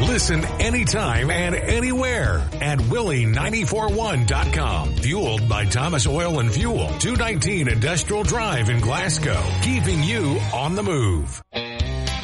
Listen anytime and anywhere at Willie941.com. Fueled by Thomas Oil and Fuel, 219 Industrial Drive in Glasgow. Keeping you on the move.